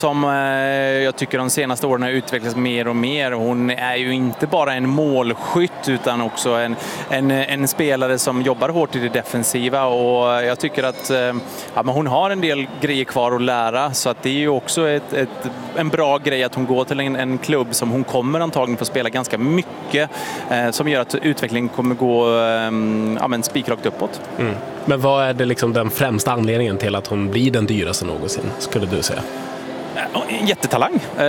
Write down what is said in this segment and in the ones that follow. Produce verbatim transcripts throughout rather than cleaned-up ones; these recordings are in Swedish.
Som eh, jag tycker de senaste åren har utvecklats mer och mer. Hon är ju inte bara en målskytt utan också en, en, en spelare som jobbar hårt i det defensiva. Och jag tycker att eh, ja, men hon har en del grejer kvar att lära. Så att det är ju också ett, ett, en bra grej att hon går till en, en klubb som hon kommer antagligen få spela ganska mycket. Eh, som gör att utvecklingen kommer gå eh, ja, men spikrakt uppåt. Mm. Men vad är det liksom den främsta anledningen till att hon blir den dyraste någonsin, skulle du säga? Jättetalang eh,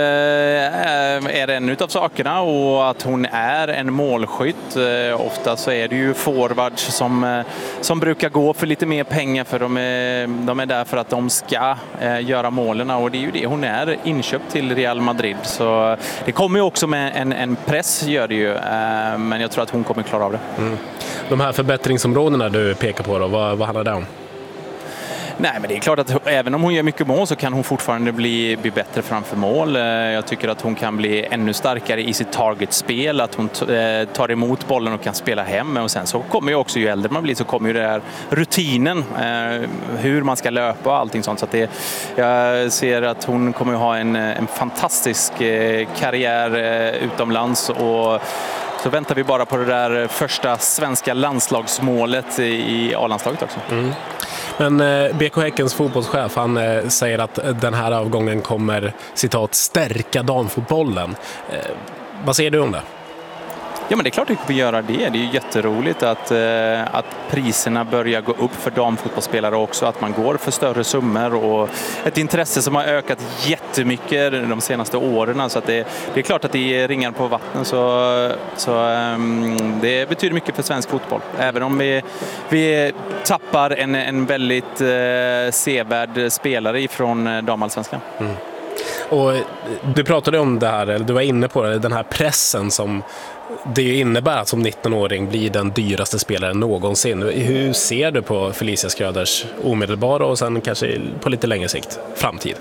är en utav sakerna, och att hon är en målskytt. Eh, ofta så är det ju forwards som, eh, som brukar gå för lite mer pengar, för de är, de är där för att de ska eh, göra målen, och det är ju det hon är inköpt till Real Madrid. Så det kommer ju också med en, en press, gör det ju, eh, men jag tror att hon kommer klara av det. Mm. De här förbättringsområdena du pekar på då, vad, vad handlar det om? Nej, men det är klart att även om hon gör mycket mål så kan hon fortfarande bli, bli bättre framför mål. Jag tycker att hon kan bli ännu starkare i sitt targetspel, att hon t- tar emot bollen och kan spela hem. Och sen så kommer ju också, ju äldre man blir, så kommer ju det här rutinen, hur man ska löpa och allting sånt. Så att det, jag ser att hon kommer ha en, en fantastisk karriär utomlands, och så väntar vi bara på det där första svenska landslagsmålet i A-landslaget också. Mm. Men eh, B K Häckens fotbollschef, han eh, säger att den här avgången kommer, citat, stärka damfotbollen. Eh, vad säger du om det? Ja, men det är klart att vi göra det. Det är ju jätteroligt att, eh, att priserna börjar gå upp för damfotbollsspelare också. Att man går för större summor, och ett intresse som har ökat jättemycket de senaste åren. Så att det, det är klart att det är ringar på vattnet. Så, så eh, det betyder mycket för svensk fotboll. Även om vi, vi tappar en, en väldigt eh, sevärd spelare ifrån damallsvenskan. Mm. Och du pratade om det här, eller du var inne på det, den här pressen som det innebär att som nittonåring blir den dyraste spelaren någonsin. Hur ser du på Felicia Skröders omedelbara och sen kanske på lite längre sikt framtid?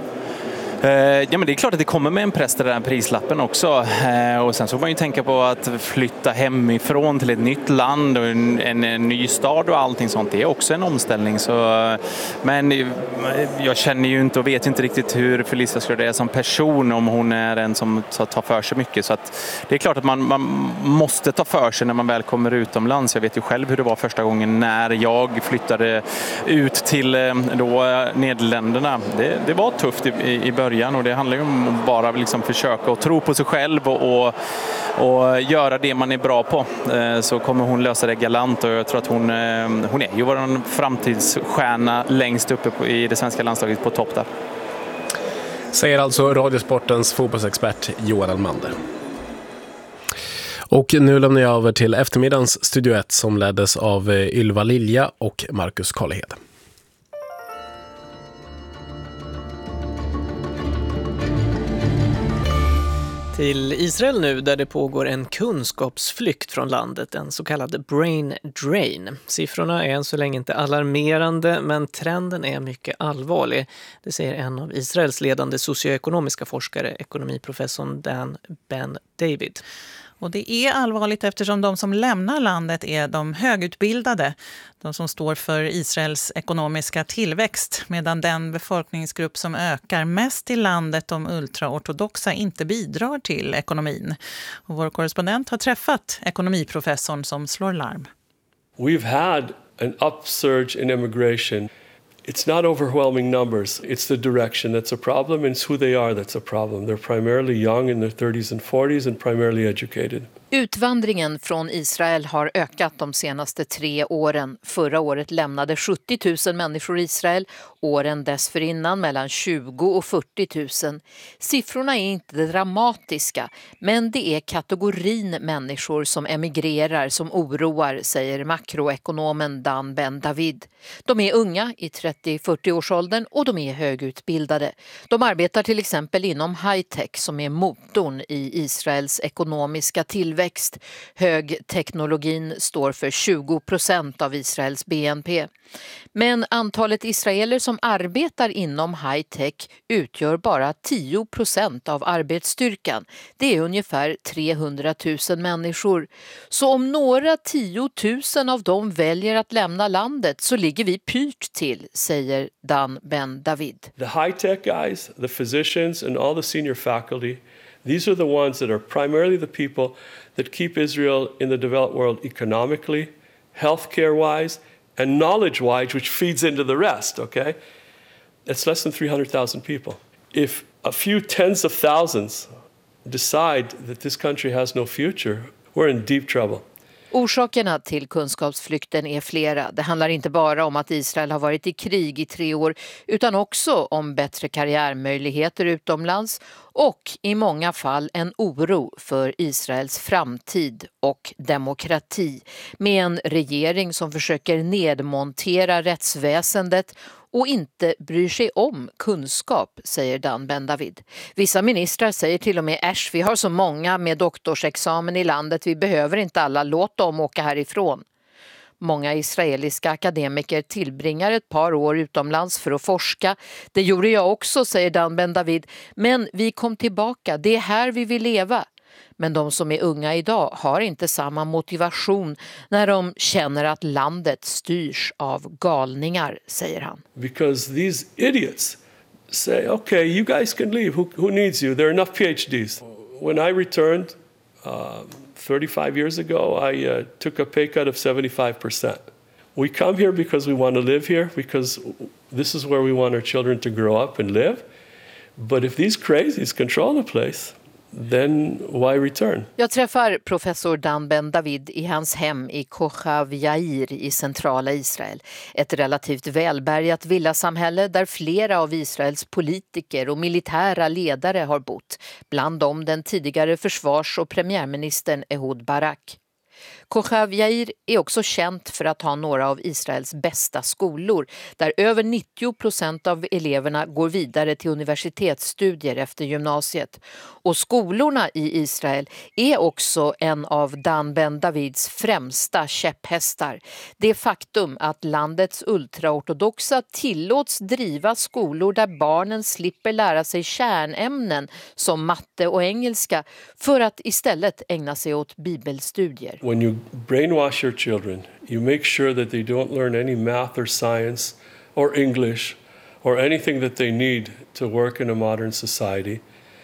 Ja, men det är klart att det kommer med en press till den här prislappen också. Och sen så får man ju tänka på att flytta hemifrån till ett nytt land och en, en, en ny stad och allting sånt. Det är också en omställning. Så, men jag känner ju inte och vet inte riktigt hur Felicia Skröder är som person, om hon är en som tar för sig mycket. Så att det är klart att man, man måste ta för sig när man väl kommer utomlands. Jag vet ju själv hur det var första gången när jag flyttade ut till då Nederländerna. Det, det var tufft i, i början. Och det handlar ju om att bara liksom försöka att tro på sig själv och, och, och göra det man är bra på. Så kommer hon lösa det galant, och jag tror att hon, hon är ju vår framtidsstjärna längst uppe på, i det svenska landslaget på topp där. Säger alltså Radiosportens fotbollsexpert Johan Almander. Och nu lämnar jag över till eftermiddagens Studio ett som leddes av Ylva Lilja och Marcus Karlehed. Till Israel nu, där det pågår en kunskapsflykt från landet, en så kallad brain drain. Siffrorna är än så länge inte alarmerande, men trenden är mycket allvarlig. Det säger en av Israels ledande socioekonomiska forskare, ekonomiprofessorn Dan Ben David. Och det är allvarligt eftersom de som lämnar landet är de högutbildade, de som står för Israels ekonomiska tillväxt, medan den befolkningsgrupp som ökar mest i landet, de ultraortodoxa, inte bidrar till ekonomin. Och vår korrespondent har träffat ekonomiprofessorn som slår larm. We've had an upsurge in immigration. It's not overwhelming numbers. It's the direction that's a problem, and it's who they are that's a problem. They're primarily young in their thirties and forties and primarily educated. Utvandringen från Israel har ökat de senaste tre åren. Förra året lämnade sjuttio tusen människor Israel, åren dessförinnan mellan tjugo och fyrtio tusen. Siffrorna är inte dramatiska, men det är kategorin människor som emigrerar som oroar, säger makroekonomen Dan Ben David. De är unga i trettio till fyrtio-årsåldern och de är högutbildade. De arbetar till exempel inom high-tech som är motorn i Israels ekonomiska tillväxt. tillväxt. Högteknologin står för tjugo procent av Israels B N P. Men antalet israeler som arbetar inom high-tech utgör bara tio procent av arbetsstyrkan. Det är ungefär trehundratusen människor. Så om några tiotusen av dem väljer att lämna landet så ligger vi pyrt till, säger Dan Ben David. The high-tech guys, the physicians and all the senior faculty, these are the ones that are primarily the people that keep Israel in the developed world economically, healthcare-wise, and knowledge-wise, which feeds into the rest, okay? It's less than three hundred thousand people. If a few tens of thousands decide that this country has no future, we're in deep trouble. Orsakerna till kunskapsflykten är flera. Det handlar inte bara om att Israel har varit i krig i tre år utan också om bättre karriärmöjligheter utomlands och i många fall en oro för Israels framtid och demokrati med en regering som försöker nedmontera rättsväsendet och inte bryr sig om kunskap, säger Dan Ben David. Vissa ministrar säger till och med äsch, vi har så många med doktorsexamen i landet, vi behöver inte alla, låt dem åka härifrån. Många israeliska akademiker tillbringar ett par år utomlands för att forska. Det gjorde jag också, säger Dan Ben David, men vi kom tillbaka, det är här vi vill leva. Men de som är unga idag har inte samma motivation när de känner att landet styrs av galningar, säger han. Because these idiots say, okay, you guys can leave. Who, who needs you? There are enough PhDs. When I returned uh, thirty-five years ago, I uh, took a pay cut of seventy-five percent. We come here because we want to live here, because this is where we want our children to grow up and live. But if these crazies control the place, then why return? Jag träffar professor Dan Ben David i hans hem i Kochav Yair i centrala Israel. Ett relativt välbärgat villasamhälle där flera av Israels politiker och militära ledare har bott. Bland dem den tidigare försvars- och premiärministern Ehud Barak. Kochav Yair är också känt för att ha några av Israels bästa skolor där över nittio procent av eleverna går vidare till universitetsstudier efter gymnasiet. Och skolorna i Israel är också en av Dan Ben Davids främsta käpphästar. Det faktum att landets ultraortodoxa tillåts driva skolor där barnen slipper lära sig kärnämnen som matte och engelska för att istället ägna sig åt bibelstudier. When you brainwash your children, you make sure that they don't learn any math or science or English or anything that they need to work in a modern society.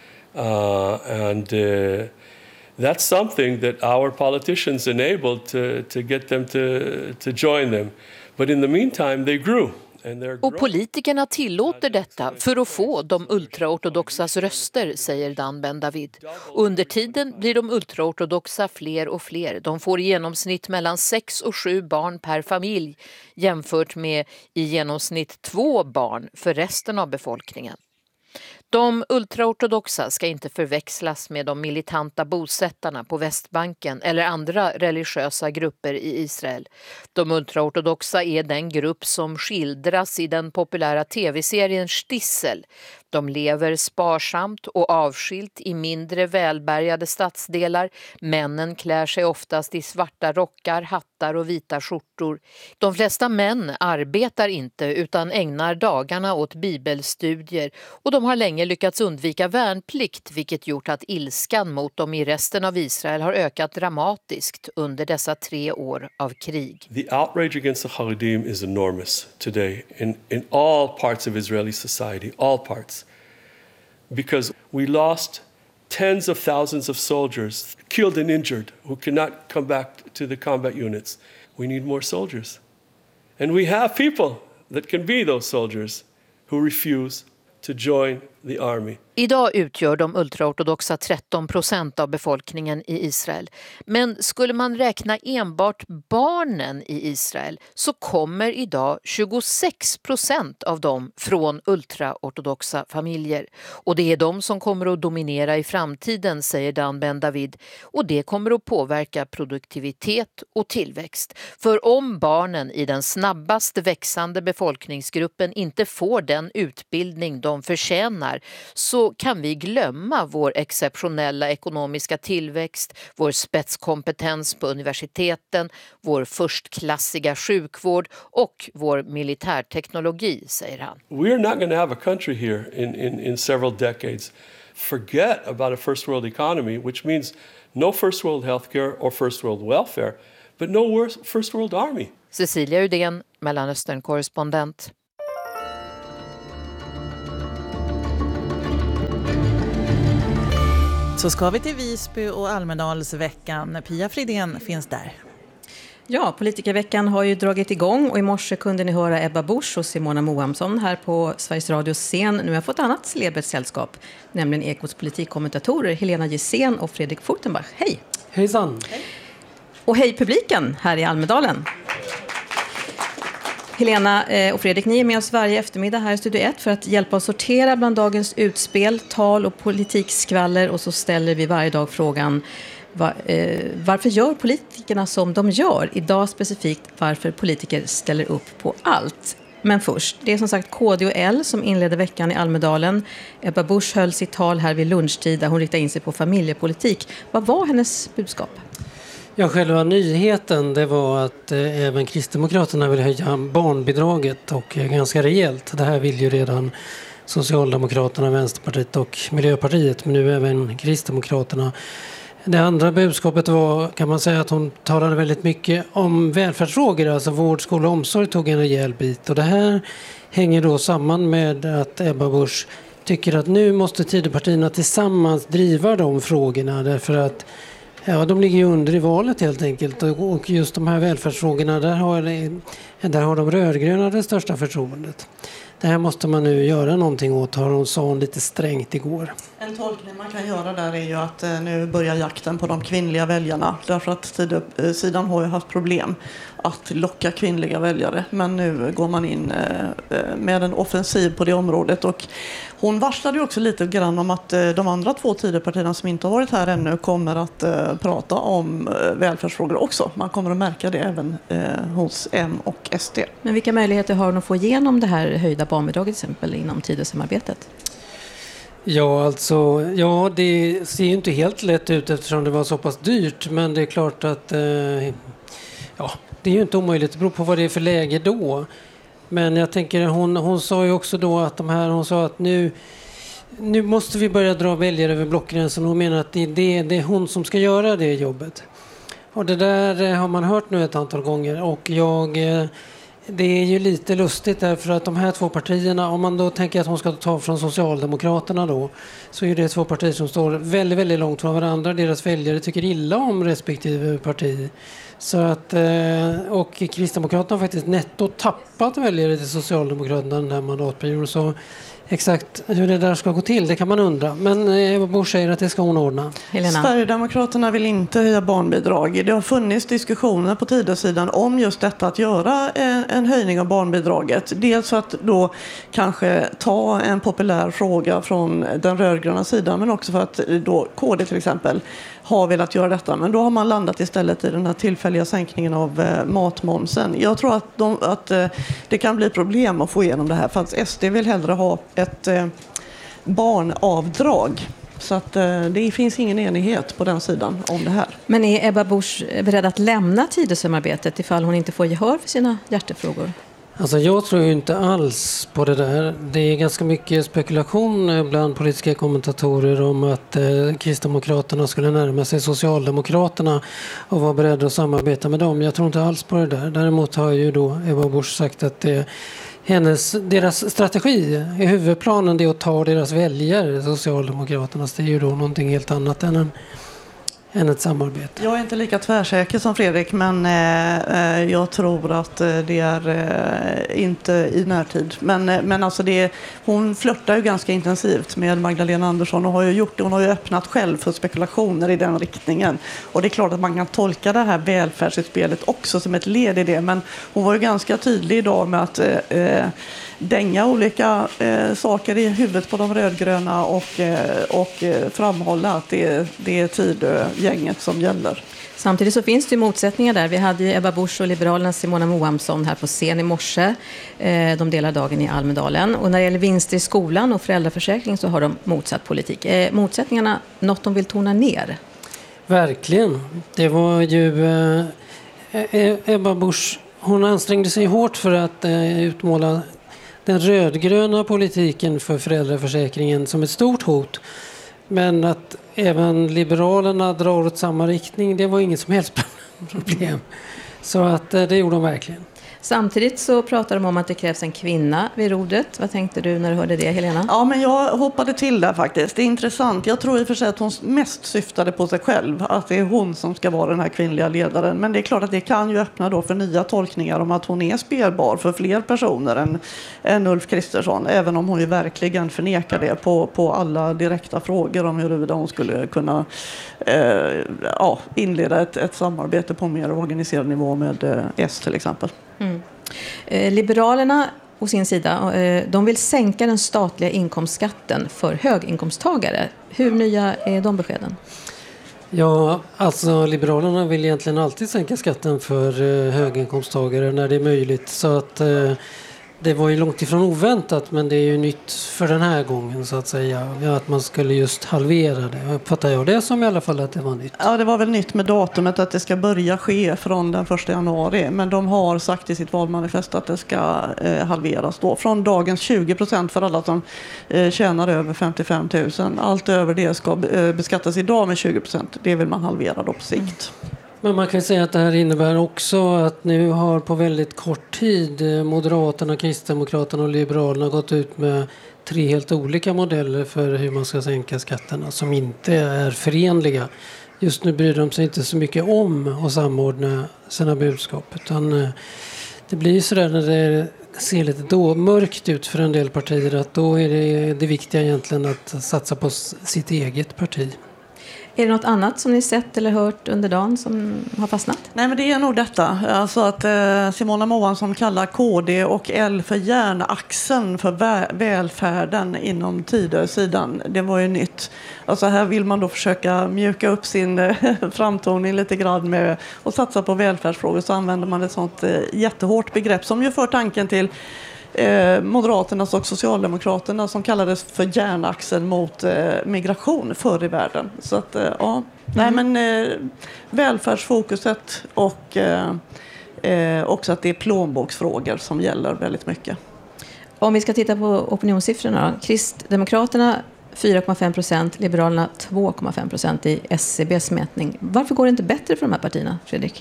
Uh, and uh, that's something that our politicians enabled to, to get them to, to join them. But in the meantime, they grew. Och politikerna tillåter detta för att få de ultraortodoxas röster, säger Dan Ben David. Under tiden blir de ultraortodoxa fler och fler. De får i genomsnitt mellan sex och sju barn per familj jämfört med i genomsnitt två barn för resten av befolkningen. De ultraortodoxa ska inte förväxlas med de militanta bosättarna på Västbanken eller andra religiösa grupper i Israel. De ultraortodoxa är den grupp som skildras i den populära tv-serien Stissel. De lever sparsamt och avskilt i mindre välbärgade stadsdelar. Männen klär sig oftast i svarta rockar, hattar och vita skjortor. De flesta män arbetar inte utan ägnar dagarna åt bibelstudier och de har länge lyckats undvika värnplikt, vilket gjort att ilskan mot dem i resten av Israel har ökat dramatiskt under dessa tre år av krig. The outrage against the Haredim is enormous today in, in all parts of Israeli society, all parts. Because we lost tens of thousands of soldiers killed and injured who cannot come back to the combat units. We need more soldiers. And we have people that can be those soldiers who refuse to join the army. Idag utgör de ultraortodoxa tretton procent av befolkningen i Israel. Men skulle man räkna enbart barnen i Israel så kommer idag tjugosex procent av dem från ultraortodoxa familjer. Och det är de som kommer att dominera i framtiden, säger Dan Ben David. Och det kommer att påverka produktivitet och tillväxt. För om barnen i den snabbast växande befolkningsgruppen inte får den utbildning de förtjänar här så kan vi glömma vår exceptionella ekonomiska tillväxt, vår spetskompetens på universiteten, vår förstklassiga sjukvård och vår militärteknologi, säger han. We're not going to have a country here in, in, in several decades. Forget about a first world economy, which means no first world healthcare or first world welfare, but no first world army. Cecilia Udén, Mellanöstern-korrespondent. Så ska vi till Visby och Almedalsveckan. Pia Fridén finns där. Ja, politikerveckan har ju dragit igång och i morse kunde ni höra Ebba Busch och Simona Mohamsson här på Sveriges Radios scen. Nu har jag fått annat celebert sällskap, nämligen Ekots politikkommentatorer Helena Gissén och Fredrik Furtenbach. Hej! Hejsan! Hej. Och hej publiken här i Almedalen. Helena och Fredrik, ni är med oss varje eftermiddag här i Studio ett för att hjälpa oss sortera bland dagens utspel, tal och politikskvaller, och så ställer vi varje dag frågan: Var, eh, varför gör politikerna som de gör? Idag specifikt varför politiker ställer upp på allt. Men först, det är som sagt K D och L som inledde veckan i Almedalen. Ebba Busch höll sitt tal här vid lunchtid där hon riktade in sig på familjepolitik. Vad var hennes budskap? Ja, själva nyheten det var att eh, även Kristdemokraterna vill höja barnbidraget och eh, ganska rejält. Det här vill ju redan Socialdemokraterna, Vänsterpartiet och Miljöpartiet, men nu även Kristdemokraterna. Det andra budskapet var, kan man säga, att hon talade väldigt mycket om välfärdsfrågor, alltså vård, skola och omsorg tog en rejäl bit. Och det här hänger då samman med att Ebba Busch tycker att nu måste Tidöpartierna tillsammans driva de frågorna, därför att ja, de ligger ju under i valet helt enkelt. Och just de här välfärdsfrågorna, där har, där har de rödgröna det största förtroendet. Det här måste man nu göra någonting åt, har hon sa lite strängt igår. En tolkning man kan göra där är ju att eh, nu börjar jakten på de kvinnliga väljarna. Därför att sidan har ju haft problem att locka kvinnliga väljare. Men nu går man in eh, med en offensiv på det området. Och hon varslade ju också lite grann om att eh, de andra två Tidöpartierna som inte har varit här ännu kommer att eh, prata om eh, välfärdsfrågor också. Man kommer att märka det även eh, hos M och S D. Men vilka möjligheter har hon att få igenom det här höjda barnbidraget till exempel inom Tidösamarbetet? Ja, alltså, ja, det ser ju inte helt lätt ut eftersom det var så pass dyrt, men det är klart att eh, ja, det är ju inte omöjligt, det beror på vad det är för läge då. Men jag tänker, hon, hon sa ju också då att de här, hon sa att nu, nu måste vi börja dra väljare över blockgränsen, och hon menar att det, det, det är hon som ska göra det jobbet. Och det där har man hört nu ett antal gånger, och jag... Eh, Det är ju lite lustigt därför att de här två partierna, om man då tänker att hon ska ta från Socialdemokraterna då, så är det två partier som står väldigt, väldigt långt från varandra. Deras väljare tycker illa om respektive parti. Så att, och Kristdemokraterna har faktiskt netto tappat väljare till Socialdemokraterna den här mandatperioden. Så exakt hur det där ska gå till, det kan man undra. Men Ebba Busch säger att det ska hon ordna. Helena. Sverigedemokraterna vill inte höja barnbidrag. Det har funnits diskussioner på Tidösidan om just detta att göra en, en höjning av barnbidraget. Dels för att då kanske ta en populär fråga från den rödgröna sidan, men också för att då K D till exempel har velat göra detta. Men då har man landat istället i den här tillfälliga sänkningen av eh, matmomsen. Jag tror att, de, att eh, det kan bli problem att få igenom det här, för att S D vill hellre ha ett eh, barnavdrag. Så att eh, det finns ingen enighet på den sidan om det här. Men är Ebba Busch beredd att lämna Tidösamarbetet ifall hon inte får gehör för sina hjärtefrågor? Alltså jag tror ju inte alls på det där. Det är ganska mycket spekulation bland politiska kommentatorer om att eh, Kristdemokraterna skulle närma sig Socialdemokraterna och vara beredda att samarbeta med dem. Jag tror inte alls på det där. Däremot har ju då Ebba Busch sagt att det, hennes, deras strategi i huvudplanen det är att ta deras väljare, Socialdemokraternas. Det är ju då någonting helt annat än en än ett samarbete. Jag är inte lika tvärsäker som Fredrik, men eh, jag tror att eh, det är eh, inte i närtid. Men, eh, men alltså det, hon flörtar ju ganska intensivt med Magdalena Andersson och har ju gjort det. Hon har ju öppnat själv för spekulationer i den riktningen. Och det är klart att man kan tolka det här välfärdsutspelet också som ett led i det. Men hon var ju ganska tydlig idag med att eh, dänga olika eh, saker i huvudet på de rödgröna och, eh, och eh, framhålla att det, det är Tidögänget som gäller. Samtidigt så finns det ju motsättningar där. Vi hade ju Ebba Busch och Liberalernas Simona Moamsson här på scen i morse. De delar dagen i Almedalen. Och när det gäller vinster i skolan och föräldraförsäkring så har de motsatt politik. Är motsättningarna något de vill tona ner? Verkligen. Det var ju eh, Ebba Busch, hon ansträngde sig hårt för att eh, utmåla den rödgröna politiken för föräldraförsäkringen som ett stort hot. Men att även Liberalerna drar åt samma riktning, det var inget som helst problem. Så att eh, det gjorde de verkligen. Samtidigt så pratar de om att det krävs en kvinna vid rodret. Vad tänkte du när du hörde det, Helena? Ja, men jag hoppade till där faktiskt. Det är intressant. Jag tror i och för sig att hon mest syftade på sig själv. Att det är hon som ska vara den här kvinnliga ledaren. Men det är klart att det kan ju öppna då för nya tolkningar om att hon är spelbar för fler personer än, än Ulf Kristersson. Även om hon ju verkligen förnekar det på, på alla direkta frågor om huruvida hon skulle kunna eh, ja, inleda ett, ett samarbete på mer organiserad nivå med eh, S till exempel. Mm. Eh, Liberalerna å sin sida, eh, de vill sänka den statliga inkomstskatten för höginkomsttagare. Hur nya är de beskeden? Ja, alltså Liberalerna vill egentligen alltid sänka skatten för eh, höginkomsttagare när det är möjligt. Så att eh, det var ju långt ifrån oväntat, men det är ju nytt för den här gången så att säga. Att man skulle just halvera det. Uppfattar jag det som i alla fall att det var nytt? Ja, det var väl nytt med datumet att det ska börja ske från den första januari. Men de har sagt i sitt valmanifest att det ska eh, halveras då. Från dagens tjugo procent för alla som eh, tjänar över femtiofem tusen. Allt över det ska eh, beskattas idag med tjugo procent. Det vill man halvera då på sikt. Men man kan säga att det här innebär också att nu har på väldigt kort tid Moderaterna, Kristdemokraterna och Liberalerna gått ut med tre helt olika modeller för hur man ska sänka skatterna som inte är förenliga. Just nu bryr de sig inte så mycket om att samordna sina budskap, utan det blir så där när det ser lite då mörkt ut för en del partier att då är det det viktiga egentligen att satsa på sitt eget parti. Är det något annat som ni sett eller hört under dagen som har fastnat? Nej, men det är nog detta. Alltså att eh, Simona Moamsson kallar K D och L för järnaxeln för vä- välfärden inom Tidösidan. Det var ju nytt. Alltså här vill man då försöka mjuka upp sin eh, framtoning lite grann med att satsa på välfärdsfrågor. Så använder man ett sånt eh, jättehårt begrepp som ju för tanken till Eh, Moderaternas och Socialdemokraterna som kallades för järnaxeln mot eh, migration förr i världen. Så att, eh, ja. Mm. Nej, men eh, välfärdsfokuset och eh, eh, också att det är plånboksfrågor som gäller väldigt mycket. Om vi ska titta på opinionssiffrorna då. Kristdemokraterna fyra komma fem procent, Liberalerna två komma fem procent i S C B:s mätning. Varför går det inte bättre för de här partierna, Fredrik?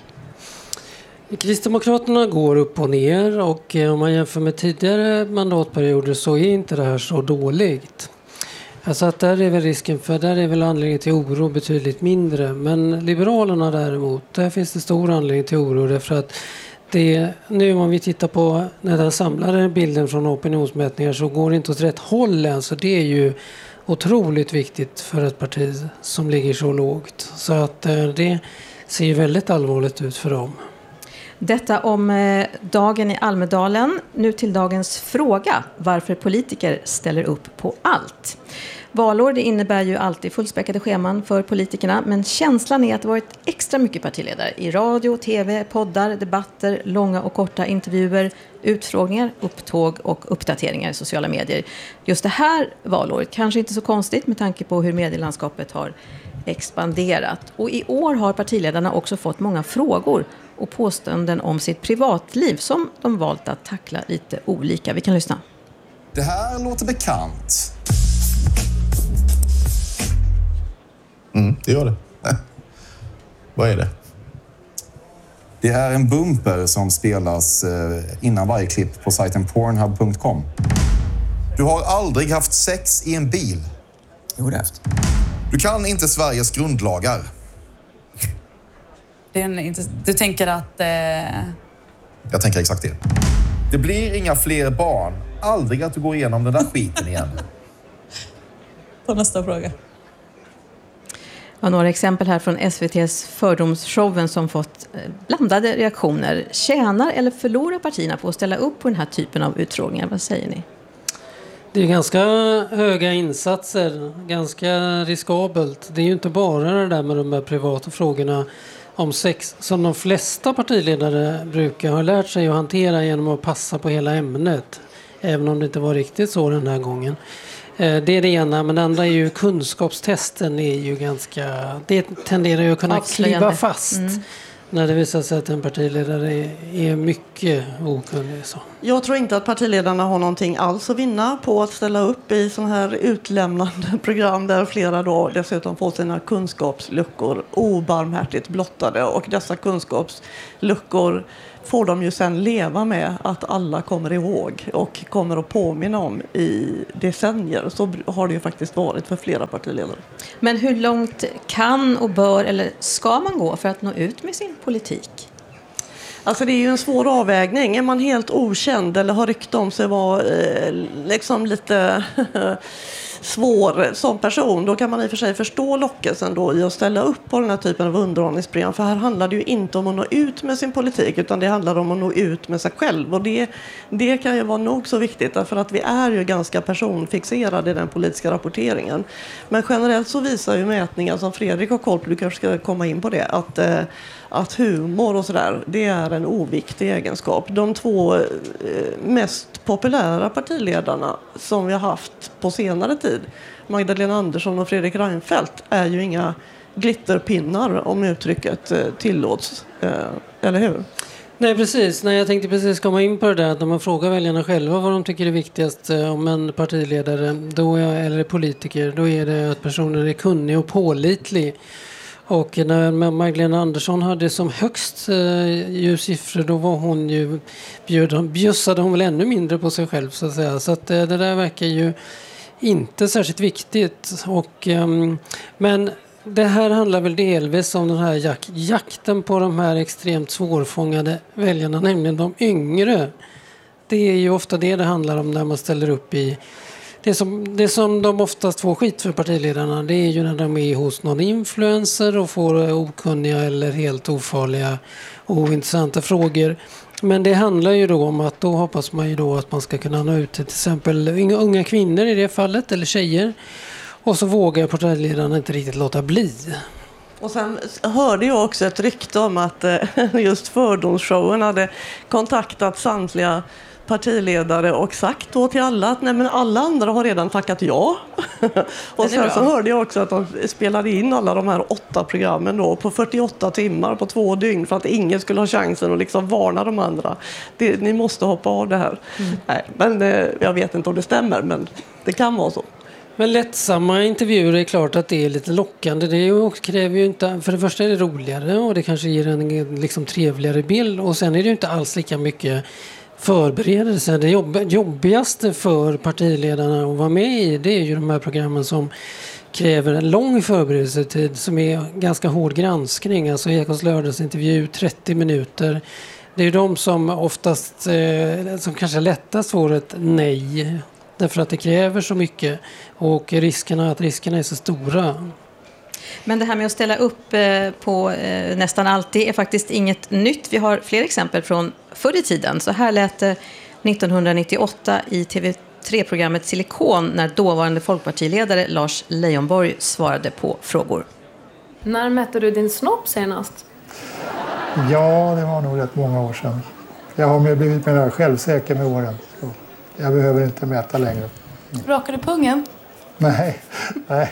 Kristdemokraterna går upp och ner, och om man jämför med tidigare mandatperioder så är inte det här så dåligt. Alltså att där är väl risken för, där är väl anledningen till oro betydligt mindre. Men Liberalerna däremot, där finns det stor anledning till oro därför att det, nu om vi tittar på när den samlade bilden från opinionsmätningar så går det inte åt rätt håll än, så det är ju otroligt viktigt för ett parti som ligger så lågt. Så att det ser ju väldigt allvarligt ut för dem. Detta om eh, dagen i Almedalen. Nu till dagens fråga. Varför politiker ställer upp på allt. Valår, det innebär ju alltid fullspäckade scheman för politikerna. Men känslan är att det varit extra mycket partiledare. I radio, tv, poddar, debatter, långa och korta intervjuer, utfrågningar, upptåg och uppdateringar i sociala medier. Just det här valåret, kanske inte så konstigt med tanke på hur medielandskapet har expanderat. Och i år har partiledarna också fått många frågor och påståenden om sitt privatliv som de valt att tackla lite olika. Vi kan lyssna. Det här låter bekant. Mm, det gör det. Vad är det? Det är en bumper som spelas innan varje klipp på sajten pornhub punkt com. Du har aldrig haft sex i en bil. Jo, det haft. Du kan inte Sveriges grundlagar. Det är inte, du tänker att... Eh... Jag tänker exakt det. Det blir inga fler barn. Aldrig att du går igenom den där skiten igen. På nästa fråga. Ja, några exempel här från S V T:s fördomsshowen som fått blandade reaktioner. Tjänar eller förlorar partierna på att ställa upp på den här typen av utfrågningar? Vad säger ni? Det är ganska höga insatser, ganska riskabelt. Det är ju inte bara det där med de här privata frågorna om sex som de flesta partiledare brukar ha lärt sig att hantera genom att passa på hela ämnet. Även om det inte var riktigt så den här gången. Det är det ena, men det andra är ju kunskapstesten är ju ganska, det tenderar ju att kunna kliva fast mm. när det visar sig att en partiledare är, är mycket okunnig. Så. Jag tror inte att partiledarna har någonting alls att vinna på att ställa upp i sådana här utlämnande program där flera då dessutom får sina kunskapsluckor obarmhärtigt blottade, och dessa kunskapsluckor får de ju sen leva med att alla kommer ihåg och kommer att påminna om i decennier. Så har det ju faktiskt varit för flera partiledare. Men hur långt kan och bör eller ska man gå för att nå ut med sin politik? Alltså det är ju en svår avvägning. Är man helt okänd eller har rykte om sig vara eh, liksom lite svår som person, då kan man i och för sig förstå lockelsen då i att ställa upp på den här typen av underhållningsprogram. För här handlar det ju inte om att nå ut med sin politik, utan det handlar om att nå ut med sig själv. Och det, det kan ju vara nog så viktigt, därför att vi är ju ganska personfixerade i den politiska rapporteringen. Men generellt så visar ju mätningar som Fredrik har koll på, du kanske ska komma in på det, att eh, att humor och sådär, det är en oviktig egenskap. De två eh, mest populära partiledarna som vi har haft på senare tid, Magdalena Andersson och Fredrik Reinfeldt, är ju inga glitterpinnar om uttrycket eh, tillåts. Eh, eller hur? Nej, precis. Nej, jag tänkte precis komma in på det där att när man frågar väljarna själva vad de tycker är viktigast om en partiledare då är, eller politiker, då är det att personen är kunnig och pålitlig. Och när Magdalena Andersson hade som högst eh, ljussiffror, då var hon ju, bjöd, bjussade hon väl ännu mindre på sig själv så att säga. Så att, eh, det där verkar ju inte särskilt viktigt. Och, eh, men det här handlar väl delvis om den här jak- jakten på de här extremt svårfångade väljarna, nämligen de yngre. Det är ju ofta det det handlar om när man ställer upp i Det som, det som de oftast får skit för partiledarna, det är ju när de är hos någon influencer och får okunniga eller helt ofarliga och ointressanta frågor. Men det handlar ju då om att då hoppas man ju då att man ska kunna nå ut till till exempel unga kvinnor i det fallet, eller tjejer. Och så vågar partiledarna inte riktigt låta bli. Och sen hörde jag också ett rykte om att just fördomsshowen hade kontaktat samtliga partiledare och sagt då till alla att nej, men alla andra har redan tackat ja. Och sen så hörde jag också att de spelade in alla de här åtta programmen då på fyrtioåtta timmar på två dygn för att ingen skulle ha chansen att liksom varna de andra. Det, ni måste hoppa av det här. Mm. Nej, men eh, jag vet inte om det stämmer, men det kan vara så. Men lättsamma intervjuer är klart att det är lite lockande. Det är ju, kräver ju inte, för det första är det roligare och det kanske ger en liksom trevligare bild, och sen är det ju inte alls lika mycket förberedelse. Det jobb, jobbigaste för partiledarna att vara med i, det är ju de här programmen som kräver en lång förberedelsetid, som är ganska hård granskning. Alltså Ekots lördagsintervju, trettio minuter. Det är ju de som oftast, eh, som kanske lättast får ett nej. Därför att det kräver så mycket och riskerna, att riskerna är så stora. Men det här med att ställa upp på nästan alltid är faktiskt inget nytt. Vi har fler exempel från förr i tiden. Så här lät det nittonhundranittioåtta i T V tre-programmet Silikon när dåvarande folkpartiledare Lars Leijonborg svarade på frågor. När mätte du din snopp senast? Ja, det var nog rätt många år sedan. Jag har blivit mer självsäker med åren. Så jag behöver inte mäta längre. Rakar du pungen? Nej, nej.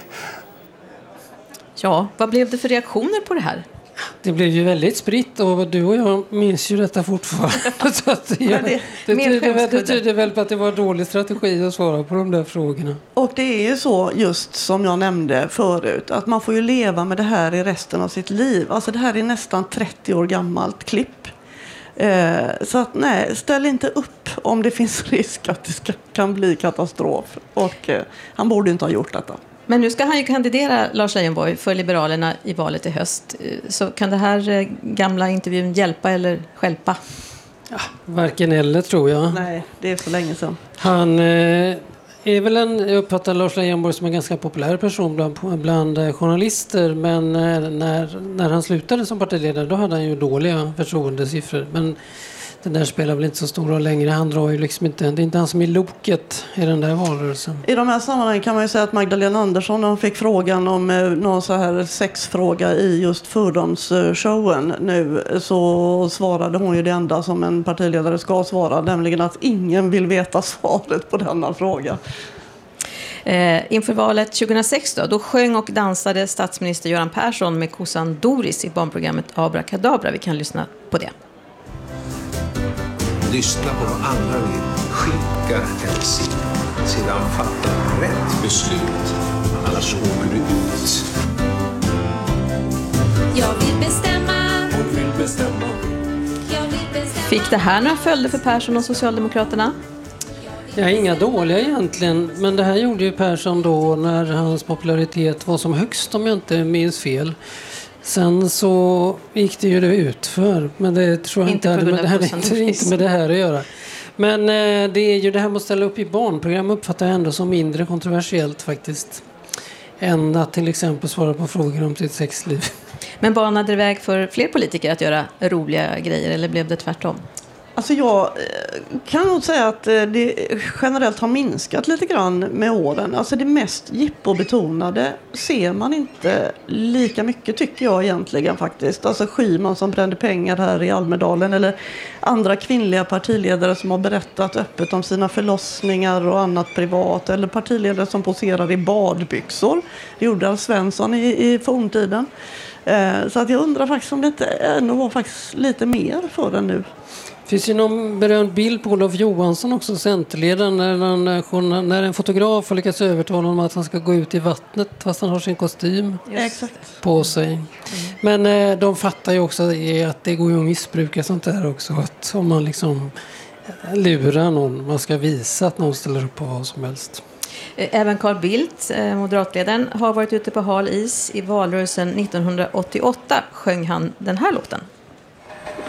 Ja, vad blev det för reaktioner på det här? Det blev ju väldigt spritt, och du och jag minns ju detta fortfarande. Så att det, det, det, tyder, det tyder väl på att det var en dålig strategi att svara på de där frågorna. Och det är ju så, just som jag nämnde förut, att man får ju leva med det här i resten av sitt liv. Alltså det här är nästan trettio år gammalt klipp. Eh, så att nej, ställ inte upp om det finns risk att det ska, kan bli katastrof. Och eh, han borde inte ha gjort detta. Men nu ska han ju kandidera, Lars Leijonborg, för Liberalerna i valet i höst. Så kan det här gamla intervjun hjälpa eller stjälpa? Ja, varken eller, tror jag. Nej, det är så länge sedan. Han eh, är väl en, jag uppfattar Lars Leijonborg som en ganska populär person bland, bland journalister. Men eh, när, när han slutade som partiledare, då hade han ju dåliga förtroendesiffror. Men det där spelar väl inte så stor roll längre. Han drar ju liksom inte, det är inte han som är loket i den där valrörelsen. I de här sammanhangen kan man ju säga att Magdalena Andersson, när hon fick frågan om eh, någon så här sexfråga i just fördomsshowen nu, så svarade hon ju det enda som en partiledare ska svara, nämligen att ingen vill veta svaret på denna fråga. Eh, inför valet tjugohundrasex då, då sjöng och dansade statsminister Göran Persson med kossan Doris i barnprogrammet Abrakadabra. Vi kan lyssna på det. Lyssna på vad andra vill. Skicka en signal. Sedan fatta rätt beslut. Annars åker du ut. Jag vill bestämma. Hon vill bestämma. Jag vill bestämma. Fick det här några följder för Persson och Socialdemokraterna? Ja, inga dåliga egentligen, men det här gjorde ju Persson då när hans popularitet var som högst, om jag inte minns fel. Sen så gick det ju det utför, men det tror jag inte, inte, hade med det, här, inte, inte med det här att göra. Men eh, det är ju det här med att ställa upp i barnprogram uppfattar jag ändå som mindre kontroversiellt faktiskt, än att till exempel svara på frågor om sitt sexliv. Men banade det väg för fler politiker att göra roliga grejer, eller blev det tvärtom? Alltså jag kan nog säga att det generellt har minskat lite grann med åren. Alltså det mest jippobetonade ser man inte lika mycket, tycker jag egentligen faktiskt. Alltså Schyman som brände pengar här i Almedalen, eller andra kvinnliga partiledare som har berättat öppet om sina förlossningar och annat privat, eller partiledare som poserar i badbyxor. Det gjorde Alf Svensson i, i forntiden. Eh, så att jag undrar faktiskt om det inte ändå var faktiskt lite mer för den nu. Det finns ju någon berömd bild på Olof Johansson också, centerledaren, när, han, när en fotograf har lyckats övertala honom att han ska gå ut i vattnet fast han har sin kostym Exakt. på sig. Mm. Men eh, de fattar ju också att det går ju att missbruka sånt där också. Att om man liksom lurar någon, man ska visa att någon ställer upp på vad som helst. Även Carl Bildt, moderatledaren, har varit ute på hal is. I valrörelsen nittonhundraåttioåtta sjöng han den här låten.